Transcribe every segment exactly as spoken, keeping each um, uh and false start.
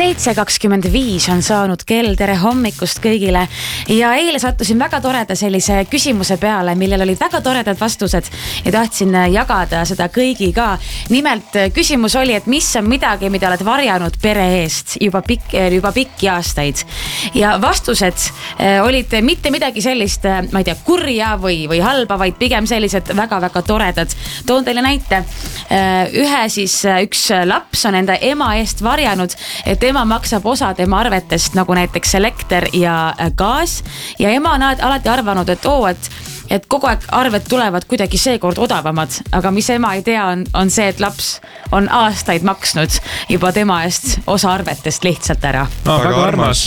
seitse kakskümmend viis on saanud kell, tere hommikust kõigile. Ja eile sattusin väga toreda sellise küsimuse peale, millel olid väga toredad vastused ja tahtsin jagada seda kõigiga. Nimelt küsimus oli, et mis on midagi, mida oled varjanud pere eest juba, pikk, juba pikki aastaid. Ja vastused olid mitte midagi sellist, ma ei tea, kurja või, või halba, vaid pigem sellised väga-väga toredad. Toon teile näite. Ühe siis üks laps on enda ema eest varjanud, et ema maksab osa tema arvetest, nagu näiteks elekter ja gaas. Ja ema on alati arvanud, et oo, et, et kogu aeg arved tulevad kuidagi seekord odavamad. Aga mis ema ei tea, on, on see, et laps on aastaid maksnud juba tema eest osa arvetest lihtsalt ära. No, väga armas.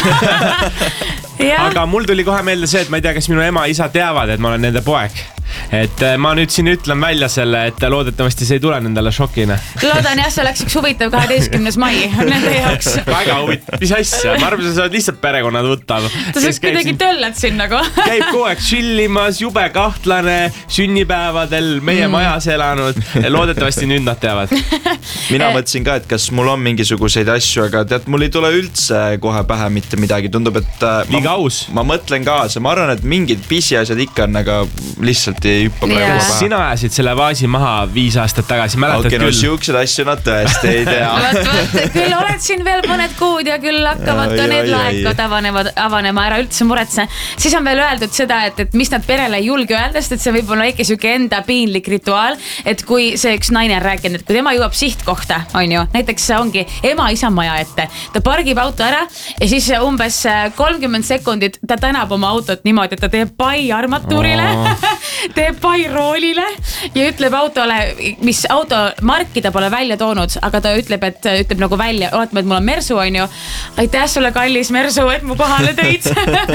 Aga mul tuli kohe meelde see, et ma ei tea, kas minu ema ja isa teavad, et ma olen nende poeg. Et ma nüüd siin ütlen välja selle, et loodetavasti see ei tule nendele šokina. Loodan jah, see oleks üks huvitav kaheteistkümnes mai nende jaoks. Väga huvitav, mis asja? Ma arvan, sa oled lihtsalt perekonna tuttav. Ta saaks kuidagi töllad siin nagu. Käib kogu aeg chillimas, jube kahtlane, sünnipäevadel, meie mm. majas elanud. Loodetavasti nüüd nad teavad. Mina mõtlesin ka, et kas mul on mingisuguseid asju, aga tead, mul ei tule üldse kohe pähe mitte midagi. Tundub, et ma, ma mõtlen kaasa. Ma arvan, et mingid pisiasjad ikka on, aga lihtsalt ei hüppa praegu pähe. Sina ajasid selle vaasi maha viis aastat tagasi, mäletad okay, küll? No siuksed asju nad tõesti ei tea. Võt, võt, küll oled siin veel mõned kuud ja küll hakkavad ka need laekod avanevad, avanema ära üldse muretse. Siis on veel öeldud seda, et, et mis nad perele ei julge öelda, sest et see võib olla ikka siuke enda piinlik rituaal, et kui see üks naine on rääkinud, et kui tema jõuab sihtkohta, on ju, näiteks ongi ema isa maja ette, ta pargib auto ära ja siis umbes kolmkümmend sekundit ta tänab oma autot niimoodi, et ta teeb pai armatuurile oh. teeb pai roolile ja ütleb autole, mis auto marki ta pole välja toonud, aga ta ütleb, et ütleb nagu välja, oletame, et mul on Mersu, on ju. Aitäh sulle, kallis Mersu, et mu kohale tõid.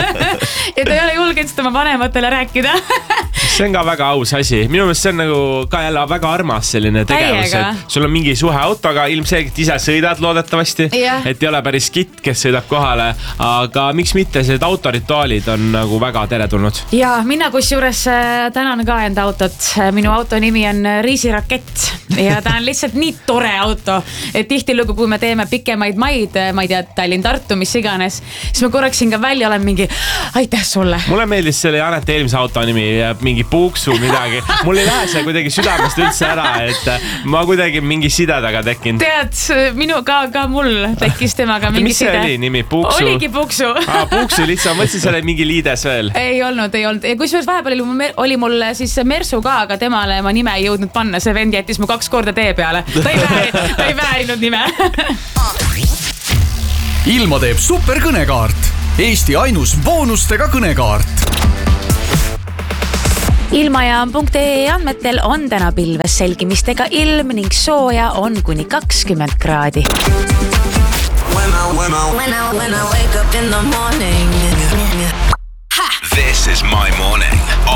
Ja ta ei ole julgenud seda oma vanematele rääkida. See on ka väga aus asi. Minu meelest see on nagu ka jälle väga armas selline tegevus, et sul on mingi suhe autoga, ilmselgelt ise sõidad loodetavasti, yeah. et ei ole päris kitt, kes sõidab kohale, aga miks mitte, see autorituaalid on nagu väga teretulnud. Ja mina kus juures tänan ka enda autot. Minu auto nimi on Riisirakett ja ta on lihtsalt nii tore auto, et tihtilugu, kui me teeme pikemaid maid, ma ei tea, Tallinn-Tartu, mis iganes, siis ma korraks siin ka välja olen mingi aitäh sulle. Mulle meeldis selle Janete eelmise auto nimi, mingi puuksu midagi. Mul ei lähe see kuidagi südamest üldse ära, et ma kuidagi mingi sidedaga tekkinud. Tead, minu ka, ka mul tekkis temaga mingi mis side. Mis see oli nimi? Puuksu? Oligi puuksu. Aa, puuksu lihtsalt, mõtlesin selle mingi liides veel. Ei olnud, ei olnud. Ja kusjuures vahepeal oli, oli mul siis Mersu ka, aga temale ma nime ei jõudnud panna. See vend jättis mu kaks korda tee peale. Ta ei, vääri, ta ei väärinud nime. Ilma teeb superkõnekaart. Eesti ainus boonustega kõnekaart. Ilmajaam punkt ee andmetel on täna pilves selgimistega ilm ning sooja on kuni kakskümmend kraadi. When I, when I, when I, when I wake up in the morning. This is My Morning